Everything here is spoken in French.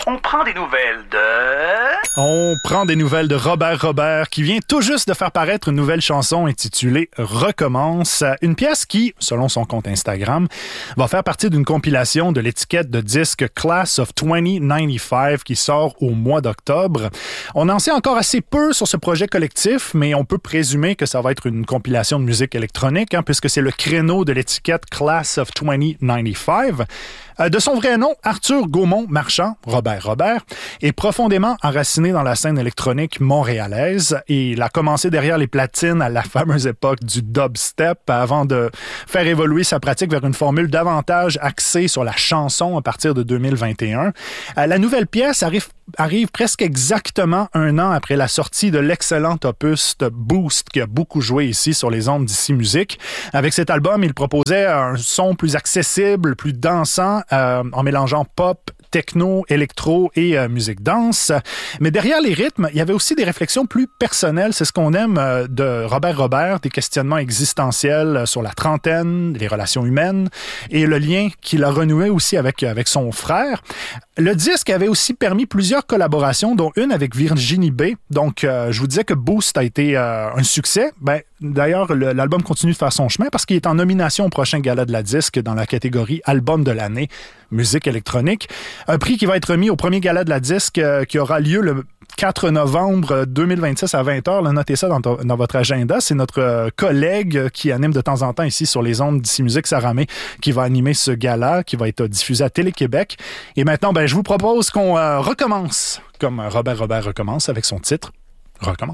On prend des nouvelles de... On prend des nouvelles de Robert qui vient tout juste de faire paraître une nouvelle chanson intitulée Recommence, une pièce qui, selon son compte Instagram, va faire partie d'une compilation de l'étiquette de disque Class of 2095 qui sort au mois d'octobre. On en sait encore assez peu sur ce projet collectif, mais on peut présumer que ça va être une compilation de musique électronique, puisque c'est le créneau de l'étiquette Class of 2095. De son vrai nom, Arthur Gaumont-Marchand, Robert, est profondément enraciné dans la scène électronique montréalaise et il a commencé derrière les platines à la fameuse époque du dubstep avant de faire évoluer sa pratique vers une formule davantage axée sur la chanson à partir de 2021. La nouvelle pièce arrive presque exactement un an après la sortie de l'excellent opus de Boost qui a beaucoup joué ici sur les ondes d'Ici Musique. Avec cet album, il proposait un son plus accessible, plus dansant, en mélangeant pop, techno, électro et musique danse. Mais derrière les rythmes, il y avait aussi des réflexions plus personnelles. C'est ce qu'on aime de Robert, des questionnements existentiels sur la trentaine, les relations humaines et le lien qu'il a renoué aussi avec son frère. Le disque avait aussi permis plusieurs collaborations, dont une avec Virginie B. Donc, je vous disais que Boost a été un succès. D'ailleurs, l'album continue de faire son chemin parce qu'il est en nomination au prochain Gala de la disque dans la catégorie Album de l'année, musique électronique. Un prix qui va être remis au premier Gala de la disque qui aura lieu le 4 novembre 2026 à 20h. Là, notez ça dans votre agenda. C'est notre collègue qui anime de temps en temps ici sur les ondes d'Ici Musique, Sarah May, qui va animer ce gala qui va être diffusé à Télé-Québec. Et maintenant, je vous propose qu'on recommence comme Robert recommence avec son titre « Recommence ».